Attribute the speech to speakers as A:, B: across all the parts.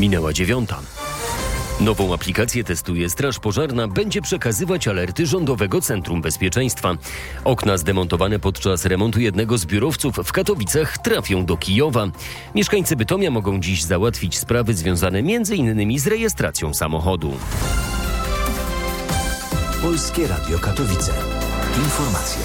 A: Minęła 9. Nową aplikację testuje Straż Pożarna, będzie przekazywać alerty Rządowego Centrum Bezpieczeństwa. Okna zdemontowane podczas remontu jednego z biurowców w Katowicach trafią do Kijowa. Mieszkańcy Bytomia mogą dziś załatwić sprawy związane m.in. z rejestracją samochodu.
B: Polskie Radio Katowice. Informacje.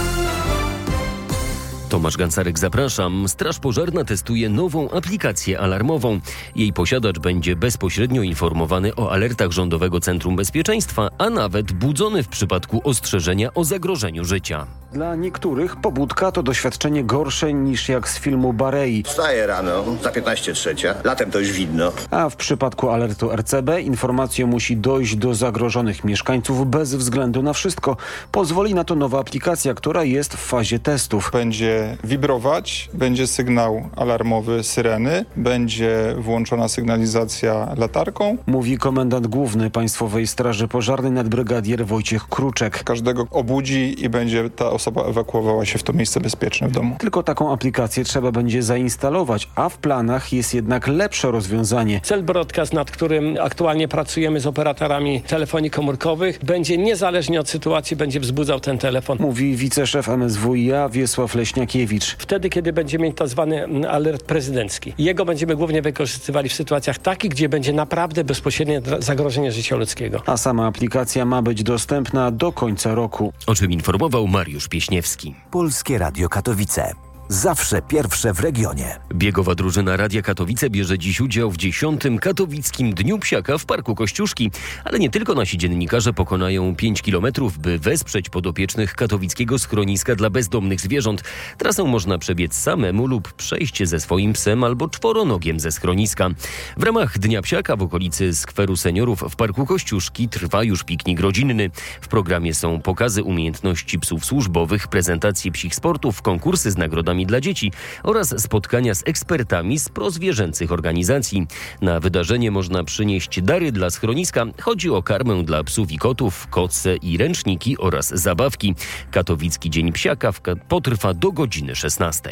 A: Tomasz Gancarek, zapraszam. Straż Pożarna testuje nową aplikację alarmową. Jej posiadacz będzie bezpośrednio informowany o alertach Rządowego Centrum Bezpieczeństwa, a nawet budzony w przypadku ostrzeżenia o zagrożeniu życia.
C: Dla niektórych pobudka to doświadczenie gorsze niż jak z filmu Barei.
D: Wstaję rano, za 15:03, latem to już widno.
C: A w przypadku alertu RCB informacja musi dojść do zagrożonych mieszkańców bez względu na wszystko. Pozwoli na to nowa aplikacja, która jest w fazie testów.
E: Będzie wibrować, będzie sygnał alarmowy syreny, będzie włączona sygnalizacja latarką.
C: Mówi komendant główny Państwowej Straży Pożarnej nadbrygadier Wojciech Kruczek.
E: Każdego obudzi i będzie ta osoba ewakuowała się w to miejsce bezpieczne w domu.
C: Tylko taką aplikację trzeba będzie zainstalować, a w planach jest jednak lepsze rozwiązanie.
F: Cell Broadcast, nad którym aktualnie pracujemy z operatorami telefonii komórkowych, będzie niezależnie od sytuacji, będzie wzbudzał ten telefon.
C: Mówi wiceszef MSWiA Wiesław Leśniakiewicz.
F: Wtedy, kiedy będziemy mieć tak zwany alert prezydencki. Jego będziemy głównie wykorzystywali w sytuacjach takich, gdzie będzie naprawdę bezpośrednie zagrożenie życia ludzkiego.
C: A sama aplikacja ma być dostępna do końca roku.
A: O czym informował Mariusz Pieśniewski.
B: Polskie Radio Katowice. Zawsze pierwsze w regionie.
A: Biegowa drużyna Radia Katowice bierze dziś udział w 10. Katowickim Dniu Psiaka w Parku Kościuszki. Ale nie tylko nasi dziennikarze pokonają 5 kilometrów, by wesprzeć podopiecznych katowickiego schroniska dla bezdomnych zwierząt. Trasę można przebiec samemu lub przejść ze swoim psem albo czworonogiem ze schroniska. W ramach Dnia Psiaka w okolicy Skweru Seniorów w Parku Kościuszki trwa już piknik rodzinny. W programie są pokazy umiejętności psów służbowych, prezentacje psich sportów, konkursy z nagrodami dla dzieci oraz spotkania z ekspertami z prozwierzęcych organizacji. Na wydarzenie można przynieść dary dla schroniska. Chodzi o karmę dla psów i kotów, koce i ręczniki oraz zabawki. Katowicki Dzień Psiaka potrwa do godziny 16.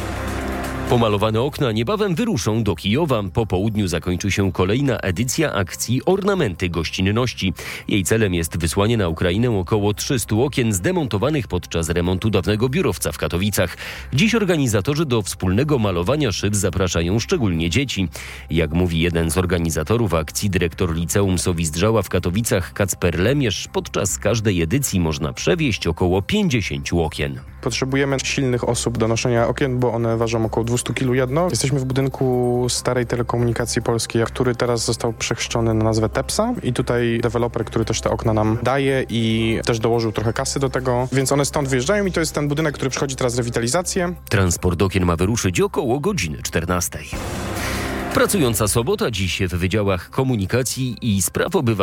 A: Pomalowane okna niebawem wyruszą do Kijowa. Po południu zakończy się kolejna edycja akcji Ornamenty Gościnności. Jej celem jest wysłanie na Ukrainę około 300 okien zdemontowanych podczas remontu dawnego biurowca w Katowicach. Dziś organizatorzy do wspólnego malowania szyb zapraszają szczególnie dzieci. Jak mówi jeden z organizatorów akcji, dyrektor Liceum Sowizdrzała w Katowicach Kacper Lemierz, podczas każdej edycji można przewieźć około 50 okien.
G: Potrzebujemy silnych osób do noszenia okien, bo one ważą około 200 kg jedno. Jesteśmy w budynku Starej Telekomunikacji Polskiej, który teraz został przechrzczony na nazwę Tepsa i tutaj deweloper, który też te okna nam daje i też dołożył trochę kasy do tego, więc one stąd wyjeżdżają i to jest ten budynek, który przechodzi teraz rewitalizację.
A: Transport okien ma wyruszyć około godziny 14. Pracująca sobota dziś w Wydziałach Komunikacji i Spraw Obywatelskich